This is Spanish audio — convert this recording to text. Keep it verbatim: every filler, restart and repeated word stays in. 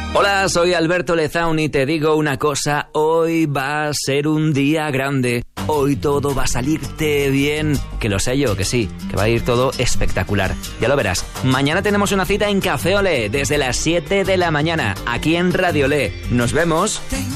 Hola, soy Alberto Lezaun y te digo una cosa, hoy va a ser un día grande, hoy todo va a salirte bien, que lo sé yo, que sí, que va a ir todo espectacular, ya lo verás. Mañana tenemos una cita en Café Olé, desde las siete de la mañana, aquí en Radio Olé. Nos vemos.